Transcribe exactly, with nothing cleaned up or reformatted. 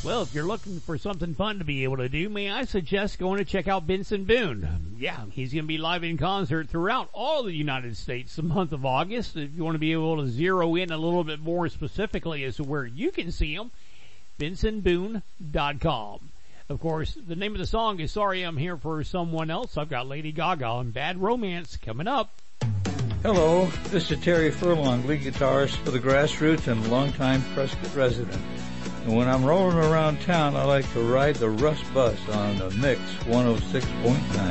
Well, if you're looking for something fun to be able to do, may I suggest going to check out Benson Boone. Yeah, he's going to be live in concert throughout all of the United States the month of August. If you want to be able to zero in a little bit more specifically as to where you can see him, benson boone dot com. Of course, the name of the song is Sorry I'm Here for Someone Else. I've got Lady Gaga and Bad Romance coming up. Hello, this is Terry Furlong, lead guitarist for the Grassroots and longtime Prescott resident. And when I'm rolling around town, I like to ride the Russ Bus on the Mix one oh six point nine.